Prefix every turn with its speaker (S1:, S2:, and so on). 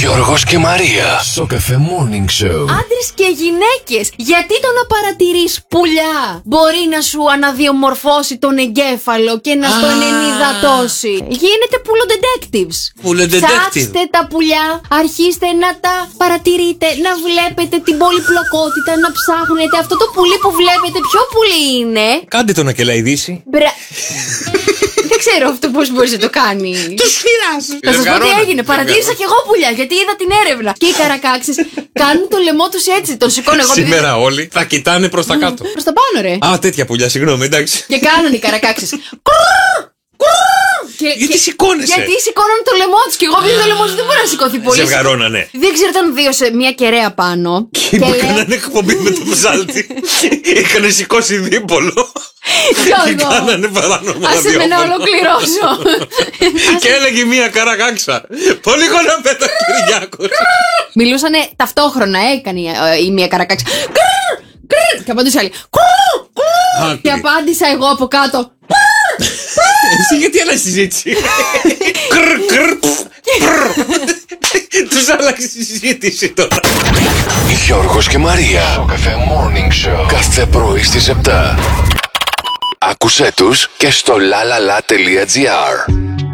S1: Γιώργος και Μαρία. Στο Cafe Morning Show.
S2: Άντρες και γυναίκες, γιατί το να παρατηρείς πουλιά μπορεί να σου αναδιομορφώσει τον εγκέφαλο και να στον ενυδατώσει? Γίνετε πουλο detectives. Ψάξτε τα πουλιά, αρχίστε να τα παρατηρείτε, να βλέπετε την πολυπλοκότητα, να ψάχνετε αυτό το πουλί που βλέπετε. Ποιο πουλί είναι?
S3: Κάντε το να κελαϊδίσει.
S2: Δεν ξέρω αυτό πώς μπορείς να το κάνει.
S4: Τους φυράζουν.
S2: Θα σας πω τι έγινε. Παρατήρησα κι εγώ πουλιά, γιατί είδα την έρευνα. Και οι καρακάξες κάνουν το λαιμό τους έτσι. Τον σηκώνω εγώ.
S3: Σήμερα όλοι θα κοιτάνε προς τα κάτω.
S2: Προς τα πάνω, ρε.
S3: Α, τέτοια πουλιά, συγγνώμη, εντάξει.
S2: Και κάνουν οι καρακάξες.
S3: Γιατί σηκώνεσαι?
S2: Γιατί σηκώνουν το λαιμό τους. Και εγώ επειδή το λαιμό τους δεν μπορεί να σηκωθεί πολύ.
S3: Ζευγαρώνανε.
S2: Δεν ξέρω, ήταν δύο σε μια κεραία πάνω.
S3: Και έκαναν εκπομπή με το ψάλτη. Είχαν σηκώσει δίπολο. Και κάνανε παράνομα
S2: Άσε με να ολοκληρώσω.
S3: Και έλεγε μία καρακάξα. Πολύ κοναπέτα Κυριάκος.
S2: Μιλούσανε ταυτόχρονα, έκανε η μία καρακάξα. Και απαντούσε η άλλη. Και απάντησα εγώ από κάτω.
S3: Εσύ γιατί άλλαξε συζήτηση? Τους άλλαξε συζήτηση τώρα.
S1: Γιώργος και Μαρία. Στο Cafe Morning Show. Κάθε πρωί στις 7. Άκουσέ τους και στο lalala.gr.